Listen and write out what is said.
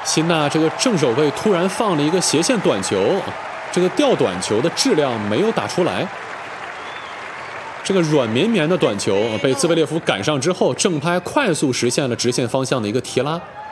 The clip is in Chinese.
辛纳这个正手背突然放了一个斜线短球，这个吊短球的质量没有打出来。这个软绵绵的短球被兹维列夫赶上之后，正拍快速实现了直线方向的一个提拉。